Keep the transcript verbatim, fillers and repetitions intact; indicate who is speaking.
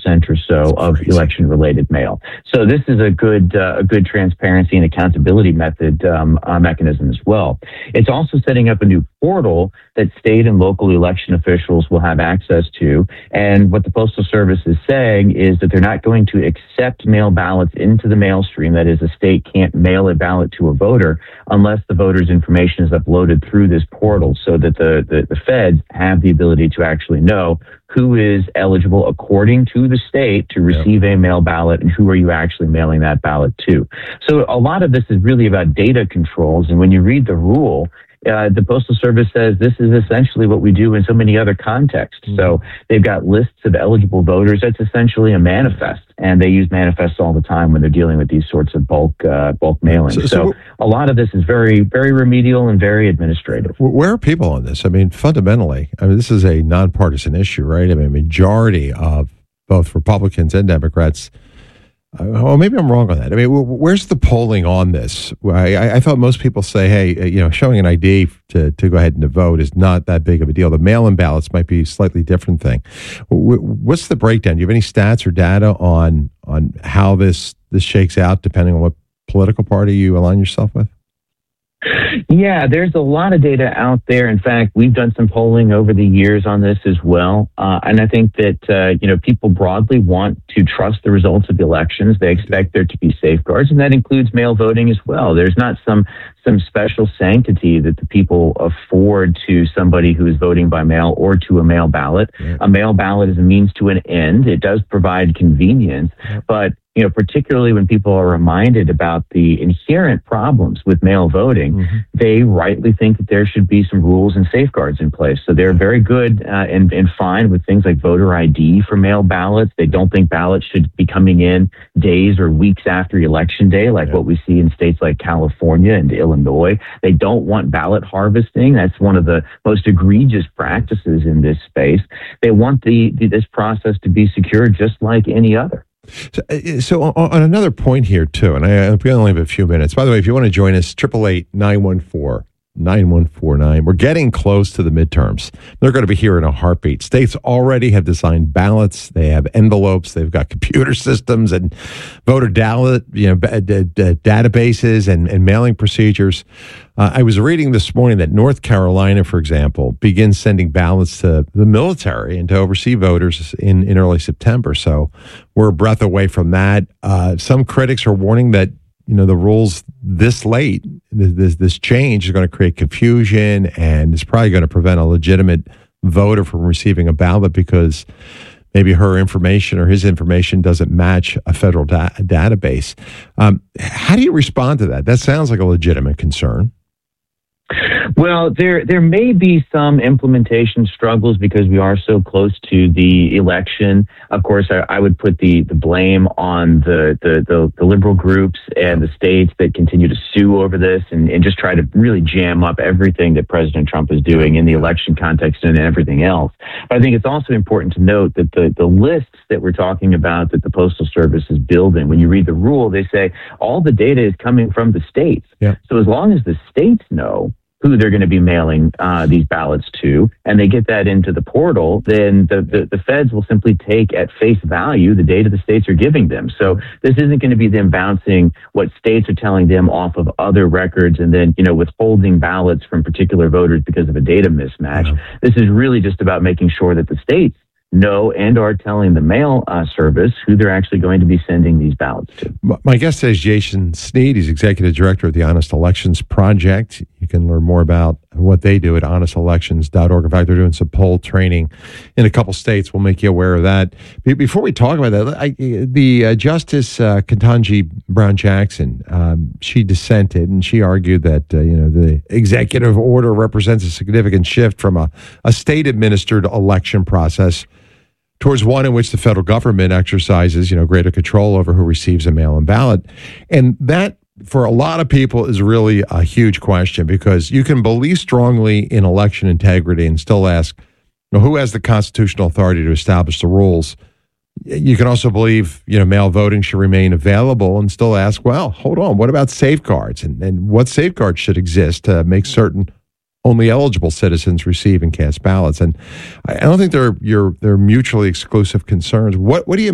Speaker 1: percent or so of election-related mail. So this is a good uh, a good transparency and accountability method um, uh, mechanism as well. It's also setting up a new portal that state and local election officials will have access to. And what the Postal Service is saying is that they're not going to accept mail ballots into the mail stream. That is, a state can't mail a ballot to a voter unless the voter's information is uploaded through this portal, so that the, the, the feds have the ability to actually know who is eligible according to the state to receive yep. a mail ballot and who are you actually mailing that ballot to. So a lot of this is really about data controls. And when you read the rule, Uh, the Postal Service says this is essentially what we do in so many other contexts. Mm-hmm. So they've got lists of eligible voters. That's essentially a manifest, and they use manifests all the time when they're dealing with these sorts of bulk uh, bulk mailings. So, so, so a lot of this is very, very remedial and very administrative.
Speaker 2: Where are people on this? I mean, fundamentally, I mean, this is a nonpartisan issue, right? I mean, a majority of both Republicans and Democrats. Uh, well, maybe I'm wrong on that. I mean, where's the polling on this? I, I thought most people say, hey, you know, showing an I D to, to go ahead and to vote is not that big of a deal. The mail-in ballots might be a slightly different thing. What's the breakdown? Do you have any stats or data on on how this this shakes out, depending on what political party you align yourself with?
Speaker 1: Yeah, there's a lot of data out there. In fact, we've done some polling over the years on this as well. Uh, and I think that, uh, you know, people broadly want to trust the results of the elections. They expect there to be safeguards, and that includes mail voting as well. There's not some some special sanctity that the people afford to somebody who is voting by mail or to a mail ballot. Yeah. A mail ballot is a means to an end. It does provide convenience, yeah. but you know, particularly when people are reminded about the inherent problems with mail voting, mm-hmm. they rightly think that there should be some rules and safeguards in place. So they're very good uh, and, and fine with things like voter I D for mail ballots. They don't think ballots should be coming in days or weeks after election day, like yeah. what we see in states like California and Illinois. They don't want ballot harvesting. That's one of the most egregious practices in this space. They want the, the this process to be secure just like any other.
Speaker 2: So, so on another point here, too, and I, we only have a few minutes. By the way, if you want to join us, eight eight eight, nine one four, nine one four nine. We're getting close to the midterms. They're going to be here in a heartbeat. States already have designed ballots. They have envelopes. They've got computer systems and voter ballot, you know, b- d- d- databases and, and mailing procedures. Uh, I was reading this morning that North Carolina, for example, begins sending ballots to the military and to oversee voters in, in early September. So we're a breath away from that. Uh, some critics are warning that, you know, the rules this late, this, this change is going to create confusion, and it's probably going to prevent a legitimate voter from receiving a ballot because maybe her information or his information doesn't match a federal da- database. Um, how do you respond to that? That sounds like a legitimate concern.
Speaker 1: Well, there there may be some implementation struggles because we are so close to the election. Of course, I, I would put the, the blame on the, the, the, the liberal groups and the states that continue to sue over this and, and just try to really jam up everything that President Trump is doing in the election context and everything else. But I think it's also important to note that the, the lists that we're talking about that the Postal Service is building, when you read the rule, they say all the data is coming from the states.
Speaker 2: Yeah.
Speaker 1: So as long as the states know who they're going to be mailing uh, these ballots to, and they get that into the portal, then the, the, the feds will simply take at face value the data the states are giving them. So this isn't going to be them bouncing what states are telling them off of other records and then, you know, withholding ballots from particular voters because of a data mismatch. Yeah. This is really just about making sure that the states know and are telling the mail uh, service who they're actually going to be sending these ballots to.
Speaker 2: My guest today is Jason Sneed. He's executive director of the Honest Elections Project. You can learn more about what they do at honest elections dot org. In fact, they're doing some poll training in a couple states. We'll make you aware of that. Before we talk about that, I, the uh, Justice uh, Ketanji Brown Jackson, um, she dissented, and she argued that uh, you know the executive order represents a significant shift from a, a state-administered election process towards one in which the federal government exercises, you know, greater control over who receives a mail-in ballot. And that, for a lot of people, is really a huge question, because you can believe strongly in election integrity and still ask, you know, who has the constitutional authority to establish the rules? You can also believe, you know, mail voting should remain available and still ask, well, hold on, what about safeguards? And, and what safeguards should exist to make certain only eligible citizens receive and cast ballots? And I don't think they're you're, they're mutually exclusive concerns. What what do you